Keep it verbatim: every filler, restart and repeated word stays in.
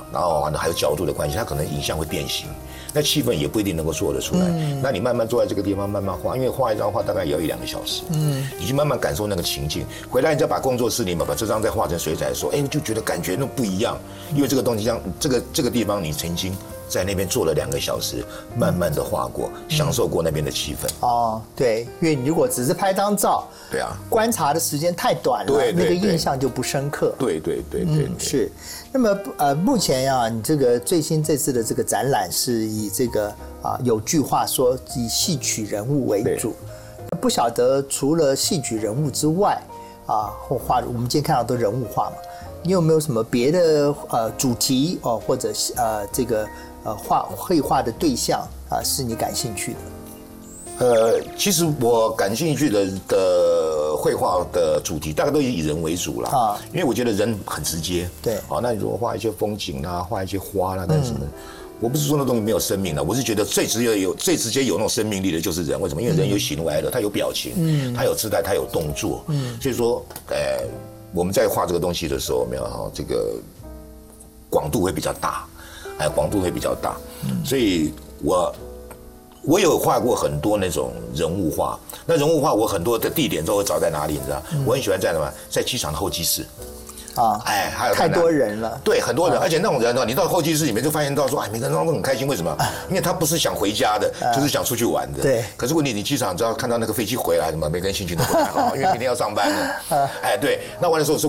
然后还有角度的关系，它可能影像会变形。那气氛也不一定能够做得出来。嗯、那你慢慢坐在这个地方慢慢画，因为画一张画大概也要一两个小时。嗯，你去慢慢感受那个情境，回来你再把工作室里面把这张再画成水彩的时候，哎，就觉得感觉那不一样，因为这个东西像这个这个地方你曾经在那边坐了两个小时，慢慢的画过，嗯、享受过那边的气氛。 哦，对，因为你如果只是拍张照， 对啊， 观察的时间太短了， 对对对， 那个印象就不深刻。 对对对 对, 对, 对、 嗯，是。那么呃，目前呀、啊，你这个最新这次的这个展览是以这个啊，有句话说以戏曲人物为主。不晓得除了戏曲人物之外啊，或画我们今天看到都人物画嘛，你有没有什么别的呃主题哦，或者呃这个呃画绘画的对象啊，是你感兴趣的？ 呃，其实我感兴趣的的绘画的主题大概都以人为主啦，啊，因为我觉得人很直接。 对， 好，那你如果画一些风景啦，画一些花啦，干什么？嗯，我不是说那东西没有生命了，我是觉得最直接有、最直接有那种生命力的就是人。为什么？因为人有喜怒哀乐，他有表情，嗯，他有姿态，他有动作，嗯，所以说，呃，我们在画这个东西的时候，没有哈，这个广度会比较大，哎，广度会比较大，嗯，所以我。我有画过很多那种人物画，那人物画我很多的地点都会找在哪里，你知道？嗯、我很喜欢在什么，在机场的候机室。 啊，哎，还有太多人了， 对，很多人，啊、而且那种人呢，你到候机室里面就发现到说，哎，每个人都很开心，为什么？因为他不是想回家的，啊、就是想出去玩的。 对。 可是问题，你机场只要看到那个飞机回来，什么，每个人心情都不太好，因为明天要上班了。哎，对，那完了之后是。